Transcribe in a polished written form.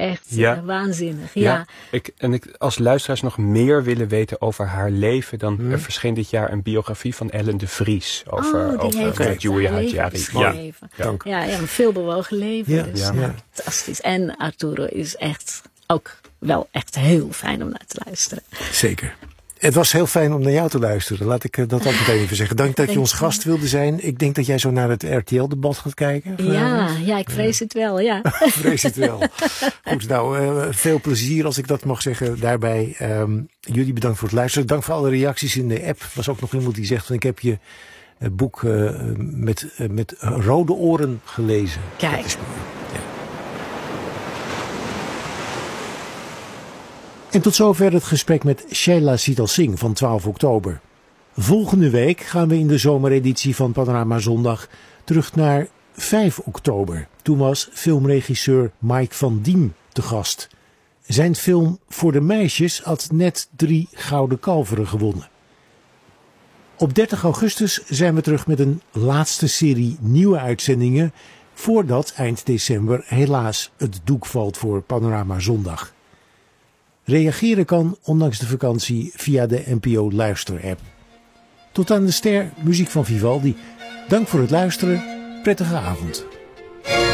echt waanzinnig. Als luisteraars nog meer willen weten over haar leven, dan verscheen dit jaar een biografie van Ellen de Vries over Julia Hadjari. Een veelbewogen leven. Dus fantastisch. En Arturo is echt ook wel echt heel fijn om naar te luisteren. Zeker. Het was heel fijn om naar jou te luisteren. Laat ik dat ook meteen even zeggen. Dank dat je ons gast wilde zijn. Ik denk dat jij zo naar het RTL-debat gaat kijken. Ja, ik vrees het wel, ja. Vrees het wel. Goed, nou, veel plezier als ik dat mag zeggen daarbij. Jullie bedankt voor het luisteren. Dank voor alle reacties in de app. Er was ook nog iemand die zegt van ik heb je boek met rode oren gelezen. Kijk. Dat is mooi. En tot zover het gesprek met Sheila Sital Singh van 12 oktober. Volgende week gaan we in de zomereditie van Panorama Zondag terug naar 5 oktober. Toen was filmregisseur Mike van Diem te gast. Zijn film Voor de Meisjes had net 3 Gouden Kalveren gewonnen. Op 30 augustus zijn we terug met een laatste serie nieuwe uitzendingen, voordat eind december helaas het doek valt voor Panorama Zondag. Reageren kan, ondanks de vakantie, via de NPO Luister-app. Tot aan de ster, muziek van Vivaldi. Dank voor het luisteren. Prettige avond.